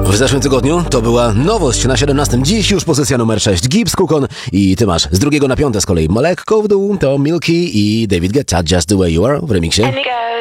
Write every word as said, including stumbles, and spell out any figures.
W zeszłym tygodniu to była nowość na siedemnastym. Dziś już pozycja numer sześć. Gibbs, Kukon i ty masz z drugiego na piąte z kolei lekko w dół to Milky i David Guetta Just The Way You Are w remiksie. And it goes.